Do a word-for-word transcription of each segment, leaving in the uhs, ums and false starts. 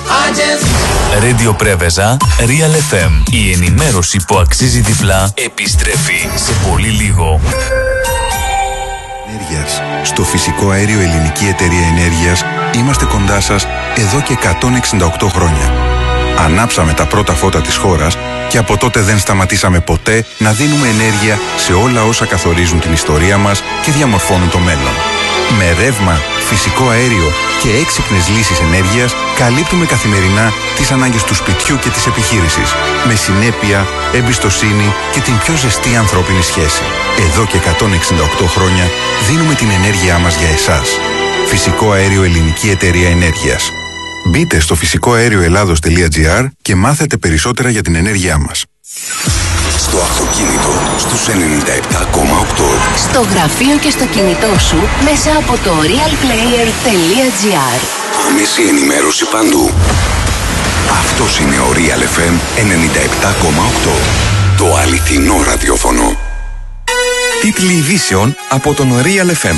Radio Πρέβεζα, Real εφ εμ. Η ενημέρωση που αξίζει διπλά επιστρέφει σε πολύ λίγο. Ενέργειας. Στο φυσικό αέριο Ελληνική Εταιρεία Ενέργειας είμαστε κοντά σας εδώ και εκατόν εξήντα οκτώ χρόνια. Ανάψαμε τα πρώτα φώτα της χώρας και από τότε δεν σταματήσαμε ποτέ να δίνουμε ενέργεια σε όλα όσα καθορίζουν την ιστορία μας και διαμορφώνουν το μέλλον. Με ρεύμα, φυσικό αέριο και έξυπνες λύσεις ενέργειας καλύπτουμε καθημερινά τις ανάγκες του σπιτιού και της επιχείρησης. Με συνέπεια, εμπιστοσύνη και την πιο ζεστή ανθρώπινη σχέση. Εδώ και εκατόν εξήντα οκτώ χρόνια δίνουμε την ενέργειά μας για εσάς. Φυσικό αέριο Ελληνική Εταιρεία Ενέργειας. Μπείτε στο φυσικό αέριο ελλάδος τελεία τζι άρ και μάθετε περισσότερα για την ενέργειά μας. Στο αυτοκίνητο, στους ενενήντα επτά κόμμα οκτώ. Στο γραφείο και στο κινητό σου, μέσα από το real player τελεία τζι άρ. Άμεση ενημέρωση παντού. Αυτός είναι ο Real εφ εμ ενενήντα επτά κόμμα οκτώ. Το αληθινό ραδιόφωνο. Τίτλοι ειδήσεων από τον Real εφ εμ.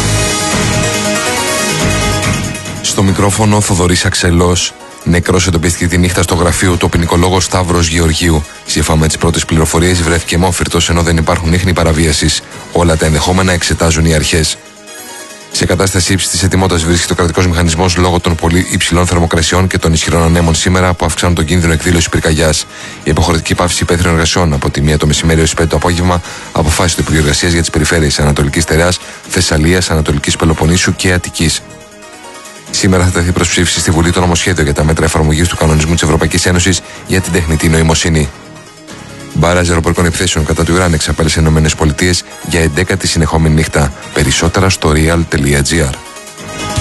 Στο μικρόφωνο Θοδωρής Αξελός. Νεκρός εντοπίστηκε τη νύχτα στο γραφείο του ο ποινικολόγος Σταύρος Γεωργίου. Σύμφωνα με τις πρώτες πληροφορίες, βρέθηκε μόφυρτος ενώ δεν υπάρχουν ίχνη παραβίασης. Όλα τα ενδεχόμενα εξετάζουν οι αρχές. Σε κατάσταση ύψης ετοιμότητας βρίσκεται ο κρατικός μηχανισμός λόγω των πολύ υψηλών θερμοκρασιών και των ισχυρών ανέμων σήμερα που αυξάνουν τον κίνδυνο εκδήλωσης πυρκαγιάς. Η υποχρεωτική πάυση υπαίθριων εργασιών από τη μία το μεσημέρι έως τις πέντε το απόγευμα αποφάσισε το Υπουργείο Εργασίας για τις περιφέρειες Ανατολικής Τεραιάς, Θεσσαλίας, Ανατολικής Πελοποννήσου και Αττικής. Σήμερα θα τεθεί προς ψήφιση στη Βουλή το νομοσχέδιο για τα μέτρα εφαρμογής του κανονισμού της Ευρωπαϊκής Ένωσης για την τεχνητή νοημοσύνη. Μπάραζ αεροπορικών επιθέσεων κατά του Ιράν εξαπέλυσε οι ΗΠΑ για εντέκατη συνεχόμενη νύχτα. Περισσότερα στο real τελεία τζι άρ.